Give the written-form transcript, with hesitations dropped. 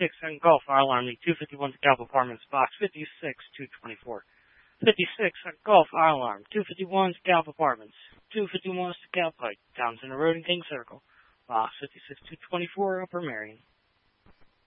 on Gulf Fire Alarm, the 251 DeKalb Apartments, Box 56224. 56 on Gulf Fire Alarm, 251 DeKalb Apartments, 251 DeKalb Pike, Townsend Road and King Circle, Box 56224, Upper Marion.